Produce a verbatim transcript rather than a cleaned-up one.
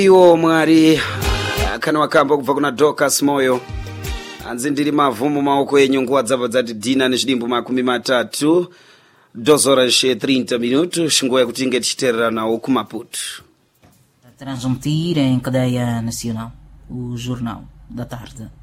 iwo mwari kana wakamba kubva kuna Dorcas Moyo anzi ndiri mavumo maoko enyu nguva dzabva dzati dina nezvidimbu makumi matatu duas horas e trinta minutos nguva yekuti tinge tichiteereranawo kumaputo. Transmitir em cadeia nacional o Jornal da Tarde.